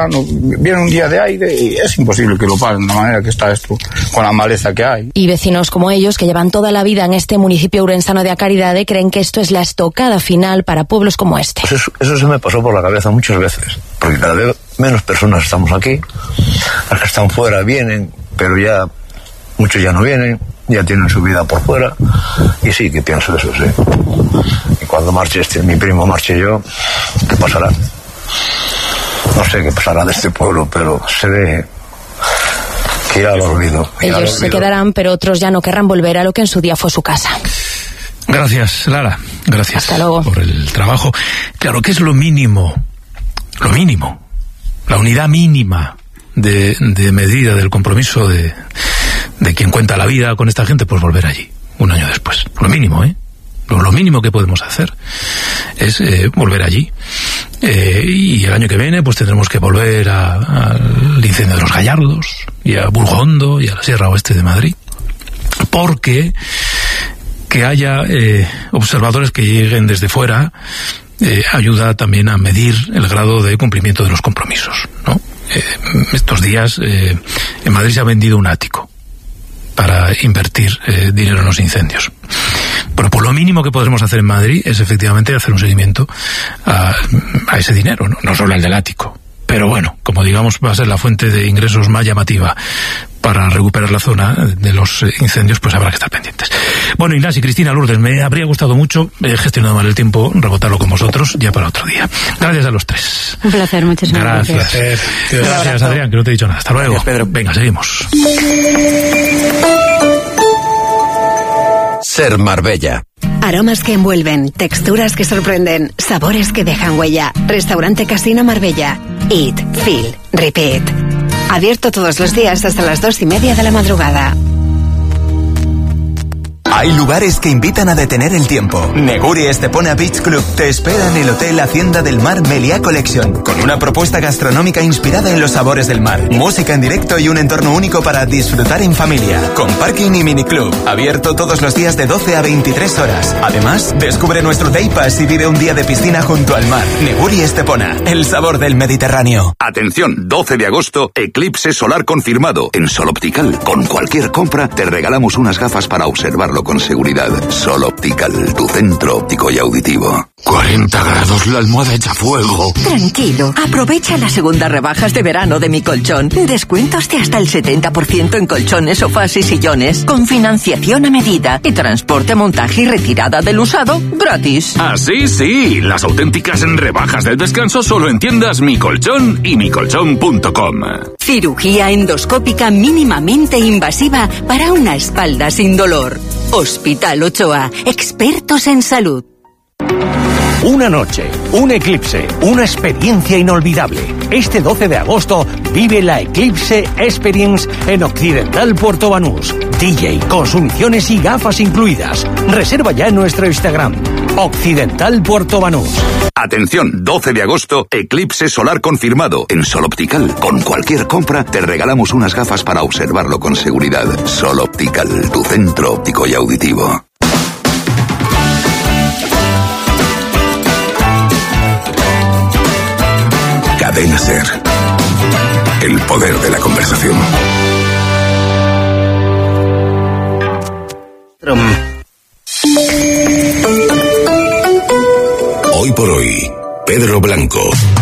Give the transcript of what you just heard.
verano, viene un día de aire y es imposible que lo paren de la manera que está esto, con la maleza que hay. Y vecinos como ellos, que llevan toda la vida en este municipio ourensano de A Caridade, creen que esto es la estocada final para pueblos como este. Pues eso se me pasó por la cabeza muchas veces, porque cada vez menos personas estamos aquí, las que están fuera vienen, pero ya muchos ya no vienen, ya tienen su vida por fuera, y sí que pienso eso, sí. Y cuando marche mi primo, marche yo, ¿qué pasará? No sé qué pasará de este pueblo, pero se ve que irá al olvido. Ellos se quedarán, pero otros ya no querrán volver a lo que en su día fue su casa. Gracias, Lara. Gracias. Hasta luego. Por el trabajo. Claro, ¿qué es lo mínimo? Lo mínimo. La unidad mínima de medida del compromiso de quien cuenta la vida con esta gente, pues volver allí, un año después. Lo mínimo, ¿eh? Lo mínimo que podemos hacer es volver allí. Y el año que viene pues tendremos que volver al incendio de los Gallardos y a Burgondo y a la Sierra Oeste de Madrid, porque que haya observadores que lleguen desde fuera ayuda también a medir el grado de cumplimiento de los compromisos, ¿no? Estos días en Madrid se ha vendido un ático para invertir dinero en los incendios. Bueno, pues lo mínimo que podremos hacer en Madrid es efectivamente hacer un seguimiento a ese dinero, no solo al del ático. Pero bueno, como digamos va a ser la fuente de ingresos más llamativa para recuperar la zona de los incendios, pues habrá que estar pendientes. Bueno, Inés y Cristina, Lourdes, me habría gustado mucho, he gestionado mal el tiempo, rebotarlo con vosotros ya para otro día. Gracias a los tres. Un placer, muchísimas gracias. Gracias, Adrián, que no te he dicho nada. Hasta luego. Gracias, Pedro. Venga, seguimos. Ser Marbella. Aromas que envuelven, texturas que sorprenden, sabores que dejan huella. Restaurante Casino Marbella. Eat, feel, repeat. Abierto todos los días hasta las 2:30 de la madrugada. Hay lugares que invitan a detener el tiempo. Neguri Estepona Beach Club te espera en el Hotel Hacienda del Mar Meliá Collection, con una propuesta gastronómica inspirada en los sabores del mar, música en directo y un entorno único para disfrutar en familia, con parking y miniclub, abierto todos los días de 12 a 23 horas. Además, descubre nuestro Day Pass y vive un día de piscina junto al mar. Neguri Estepona, el sabor del Mediterráneo. Atención, 12 de agosto, eclipse solar confirmado. En Sol Optical, con cualquier compra, te regalamos unas gafas para observarlo con seguridad. Sol Optical, tu centro óptico y auditivo. 40 grados, la almohada echa fuego. Tranquilo, aprovecha las segundas rebajas de verano de Mi Colchón. Descuentos de hasta el 70% en colchones, sofás y sillones, con financiación a medida y transporte, montaje y retirada del usado gratis. Así sí, las auténticas rebajas del descanso solo en tiendas Mi Colchón y micolchón.com. Cirugía endoscópica mínimamente invasiva para una espalda sin dolor. Hospital Ochoa, expertos en salud. Una noche, un eclipse, una experiencia inolvidable. Este 12 de agosto vive la Eclipse Experience en Occidental Puerto Banús. DJ, consumiciones y gafas incluidas. Reserva ya en nuestro Instagram, Occidental Puerto Banús. Atención, 12 de agosto, eclipse solar confirmado. En Sol Optical, con cualquier compra, te regalamos unas gafas para observarlo con seguridad. Sol Optical, tu centro óptico y auditivo. Cadena Ser. El poder de la conversación. Hoy por hoy, Pedro Blanco.